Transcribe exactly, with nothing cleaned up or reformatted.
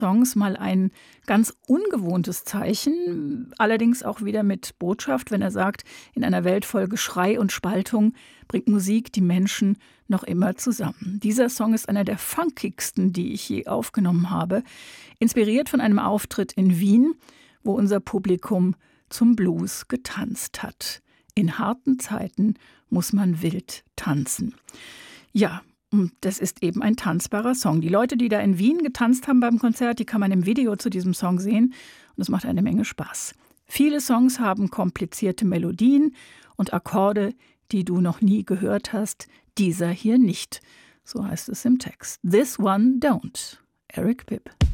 Songs mal ein ganz ungewohntes Zeichen, allerdings auch wieder mit Botschaft, wenn er sagt, in einer Welt voll Geschrei und Spaltung bringt Musik die Menschen noch immer zusammen. Dieser Song ist einer der funkigsten, die ich je aufgenommen habe, inspiriert von einem Auftritt in Wien, wo unser Publikum zum Blues getanzt hat. In harten Zeiten muss man wild tanzen. Ja, und das ist eben ein tanzbarer Song. Die Leute, die da in Wien getanzt haben beim Konzert, die kann man im Video zu diesem Song sehen. Und es macht eine Menge Spaß. Viele Songs haben komplizierte Melodien und Akkorde, die du noch nie gehört hast. Dieser hier nicht. So heißt es im Text. This one don't. Eric Bibb.